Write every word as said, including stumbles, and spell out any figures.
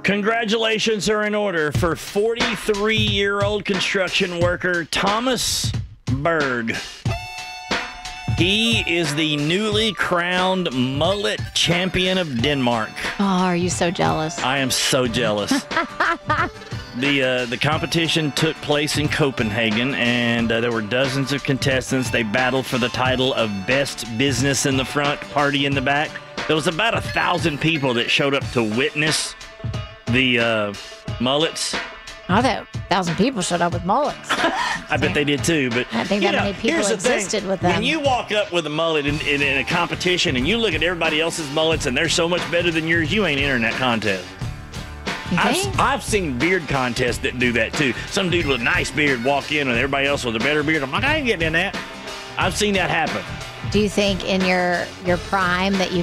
Congratulations are in order for forty-three-year-old construction worker Thomas Berg. He is the newly crowned mullet champion of Denmark. Oh, are you so jealous? I am so jealous. The uh, the competition took place in Copenhagen, and uh, there were dozens of contestants. They battled for the title of Best Business in the Front, Party in the Back. There was about a thousand people that showed up to witness the uh, mullets. I thought a thousand people showed up with mullets. I bet they did too, but I think you that know, many people here's the existed thing. with them. When you walk up with a mullet in, in, in a competition and you look at everybody else's mullets and they're so much better than yours, you ain't entering that contest. You I've, think? I've seen beard contests that do that too. Some dude with a nice beard walk in and everybody else with a better beard. I'm like, I ain't getting in that. I've seen that happen. Do you think in your your prime that you